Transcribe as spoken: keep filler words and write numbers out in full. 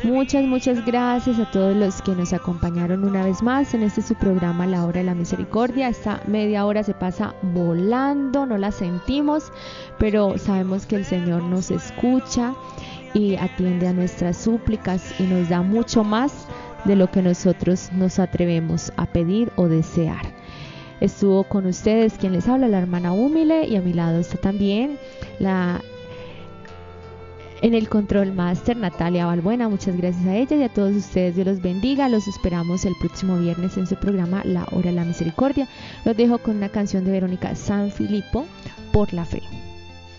Muchas, muchas gracias a todos los que nos acompañaron una vez más en este su programa La Hora de la Misericordia. Esta media hora se pasa volando, no la sentimos, pero sabemos que el Señor nos escucha y atiende a nuestras súplicas y nos da mucho más de lo que nosotros nos atrevemos a pedir o desear. Estuvo con ustedes quien les habla, la hermana Humile, y a mi lado está también la en el control máster Natalia Balbuena. Muchas gracias a ella y a todos ustedes. Dios los bendiga. Los esperamos el próximo viernes en su programa La Hora de la Misericordia. Los dejo con una canción de Verónica Sanfilippo, Por la Fe.